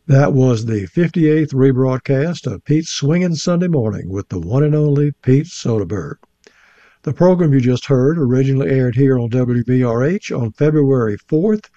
That was the 58th rebroadcast of Pete's Swingin' Sunday Morning with the one and only Pete Soderberg. The program you just heard originally aired here on WBRH on February 4th,